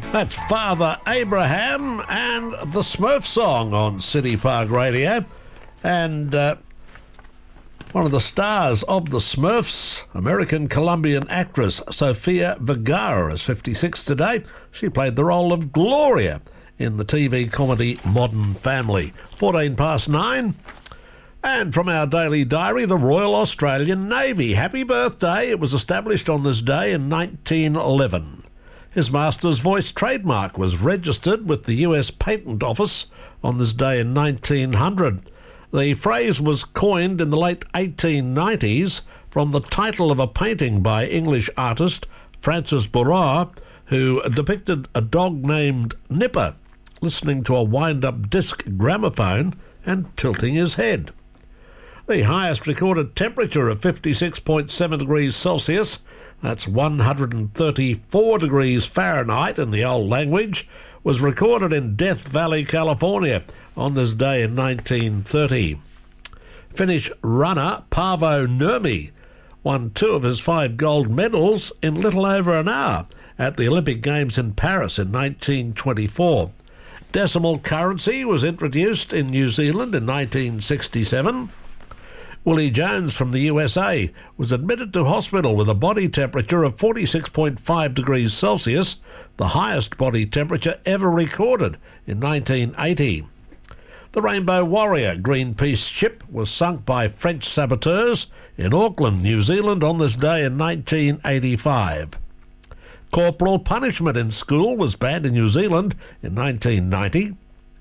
That's Father Abraham and the Smurf song on City Park Radio. And one of the stars of the Smurfs, American-Colombian actress Sofia Vergara, is 56 today. She played the role of Gloria in the TV comedy Modern Family. 9:14. And from our daily diary, the Royal Australian Navy. Happy birthday. It was established on this day in 1911. His Master's Voice trademark was registered with the US Patent Office on this day in 1900. The phrase was coined in the late 1890s from the title of a painting by English artist Francis Bourgeois, who depicted a dog named Nipper listening to a wind-up disc gramophone and tilting his head. The highest recorded temperature of 56.7 degrees Celsius, that's 134 degrees Fahrenheit in the old language, was recorded in Death Valley, California on this day in 1930. Finnish runner Paavo Nurmi won 2 of his 5 gold medals in little over an hour at the Olympic Games in Paris in 1924. Decimal currency was introduced in New Zealand in 1967. Willie Jones from the USA was admitted to hospital with a body temperature of 46.5 degrees Celsius, the highest body temperature ever recorded in 1980. The Rainbow Warrior Greenpeace ship was sunk by French saboteurs in Auckland, New Zealand on this day in 1985. Corporal punishment in school was banned in New Zealand in 1990.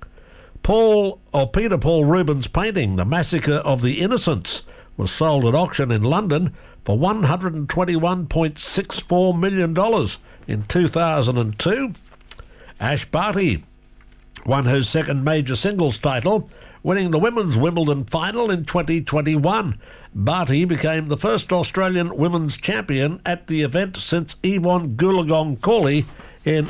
Peter Paul Rubens' painting, The Massacre of the Innocents, was sold at auction in London for $121.64 million in 2002. Ash Barty won her second major singles title, winning the Women's Wimbledon final in 2021. Barty became the first Australian women's champion at the event since Yvonne Goolagong-Cawley in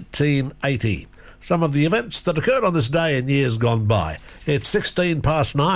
1980. Some of the events that occurred on this day in years gone by. It's 9:16.